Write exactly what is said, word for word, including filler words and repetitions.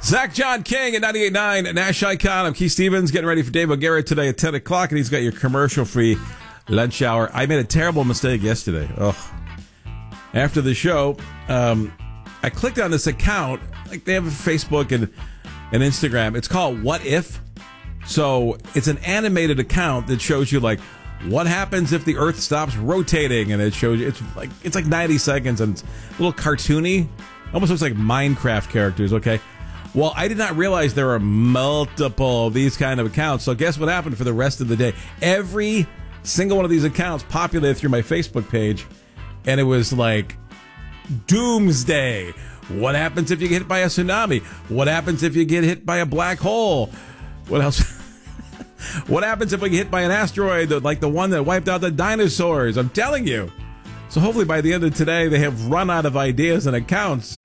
Zach John King at ninety-eight point nine Nash Icon. I'm Keith Stevens, getting ready for Dave O'Garrett today at ten o'clock, and he's got your commercial-free lunch hour. I made a terrible mistake yesterday. Ugh. After the show, um, I clicked on this account. Like, they have a Facebook and an Instagram. It's called What If? So it's an animated account that shows you, like, what happens if the Earth stops rotating, and it shows you, it's like it's like ninety seconds, and it's a little cartoony. Almost looks like Minecraft characters, okay? Well, I did not realize there are multiple of these kind of accounts. So guess what happened for the rest of the day? Every single one of these accounts populated through my Facebook page, and it was like, doomsday. What happens if you get hit by a tsunami? What happens if you get hit by a black hole? What else? What happens if we get hit by an asteroid like the one that wiped out the dinosaurs? I'm telling you. So hopefully by the end of today, they have run out of ideas and accounts